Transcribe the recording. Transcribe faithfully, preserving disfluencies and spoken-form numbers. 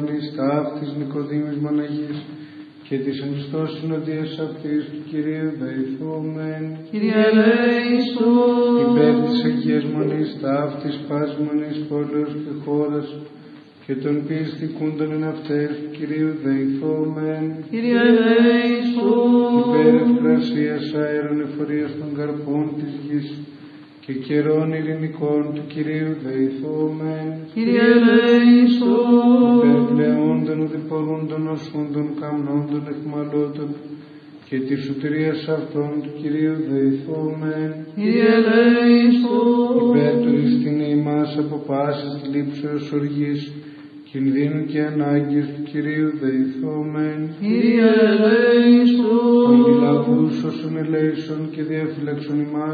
Ταύτης Νικοδήμης Μαναγής και της εν Χριστώ συνοδείας αυτής του Κυρίου δεηθούμεν. Κύριε ελέησον. Υπέρ της Αγίας Μονής ταύτης πάσης Μονής πόλεως και χώρας και των πιστικούντων εν αυτές του Κυρίου δεηθούμεν. Κύριε ελέησον. Υπέρ ευκρασίας αέρων εφορίας των καρπών της γης και καιρών ειρηνικών του Κυρίου δεηθούμεν. Κύριε ελέησον. Υπέρ πλεόντων ουδυπολούντων οσούντων καμνόντων εχμαλώτων και της σωτηρίας αυτών του Κυρίου δεηθούμεν. Κύριε ελέησον. Υπέρ του ριστήνη ημάς από πάσης λήψεως οργής, κινδύνου και ανάγκης του Κυρίου δεηθούμεν. Κύριε ελέησον. Των λαούς όσων ελέησον και διαφυλάξον ημάς